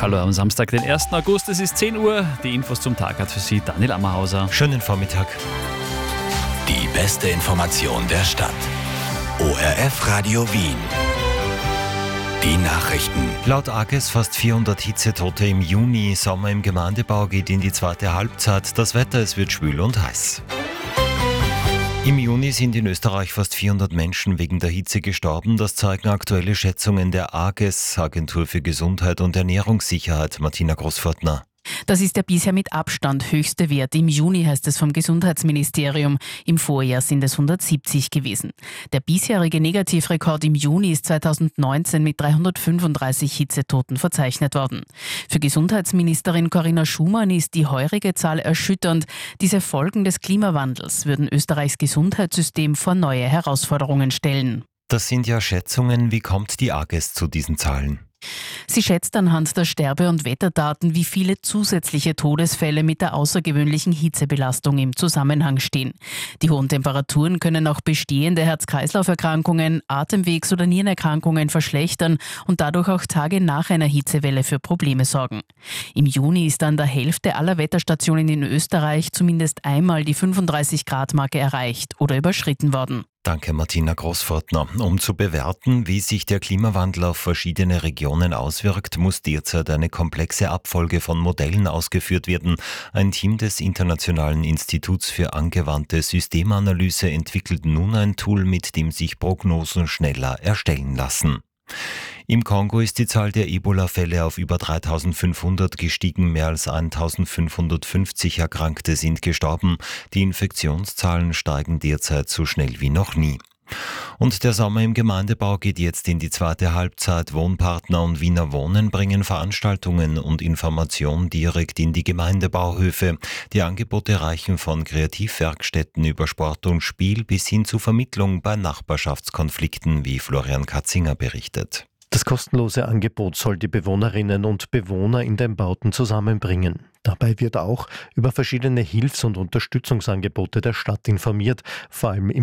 Hallo am Samstag, den 1. August, es ist 10 Uhr. Die Infos zum Tag hat für Sie Daniel Ammerhauser. Schönen Vormittag. Die beste Information der Stadt. ORF Radio Wien. Die Nachrichten. Laut AGES fast 400 Hitzetote im Juni. Sommer im Gemeindebau geht in die zweite Halbzeit. Das Wetter, es wird schwül und heiß. Im Juni sind in Österreich fast 400 Menschen wegen der Hitze gestorben. Das zeigen aktuelle Schätzungen der AGES, Agentur für Gesundheit und Ernährungssicherheit. Martina Großfortner. Das ist der bisher mit Abstand höchste Wert. Im Juni heißt es vom Gesundheitsministerium. Im Vorjahr sind es 170 gewesen. Der bisherige Negativrekord im Juni ist 2019 mit 335 Hitzetoten verzeichnet worden. Für Gesundheitsministerin Corinna Schumann ist die heurige Zahl erschütternd. Diese Folgen des Klimawandels würden Österreichs Gesundheitssystem vor neue Herausforderungen stellen. Das sind ja Schätzungen. Wie kommt die AGES zu diesen Zahlen? Sie schätzt anhand der Sterbe- und Wetterdaten, wie viele zusätzliche Todesfälle mit der außergewöhnlichen Hitzebelastung im Zusammenhang stehen. Die hohen Temperaturen können auch bestehende Herz-Kreislauf-Erkrankungen, Atemwegs- oder Nierenerkrankungen verschlechtern und dadurch auch Tage nach einer Hitzewelle für Probleme sorgen. Im Juni ist an der Hälfte aller Wetterstationen in Österreich zumindest einmal die 35-Grad-Marke erreicht oder überschritten worden. Danke, Martina Großfortner. Um zu bewerten, wie sich der Klimawandel auf verschiedene Regionen auswirkt, muss derzeit eine komplexe Abfolge von Modellen ausgeführt werden. Ein Team des Internationalen Instituts für angewandte Systemanalyse entwickelt nun ein Tool, mit dem sich Prognosen schneller erstellen lassen. Im Kongo ist die Zahl der Ebola-Fälle auf über 3.500 gestiegen, mehr als 1.550 Erkrankte sind gestorben. Die Infektionszahlen steigen derzeit so schnell wie noch nie. Und der Sommer im Gemeindebau geht jetzt in die zweite Halbzeit. Wohnpartner und Wiener Wohnen bringen Veranstaltungen und Informationen direkt in die Gemeindebauhöfe. Die Angebote reichen von Kreativwerkstätten über Sport und Spiel bis hin zu Vermittlung bei Nachbarschaftskonflikten, wie Florian Katzinger berichtet. Das kostenlose Angebot soll die Bewohnerinnen und Bewohner in den Bauten zusammenbringen. Dabei wird auch über verschiedene Hilfs- und Unterstützungsangebote der Stadt informiert, vor allem im